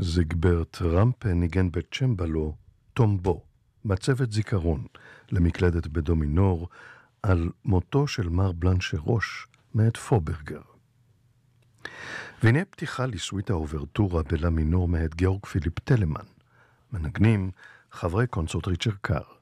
זיגברט רמפה ניגן בצ'מבלו טומבו, מצבת זיכרון למקלדת בדו מינור על מותו של מר בלנשרוש מאת פוברגר. והנה פתיחה לסוויטה אוברטורה בלה מינור מאת גיאורג פיליפ טלמן, מנגנים חברי קונסרט ריצ'רד קאר.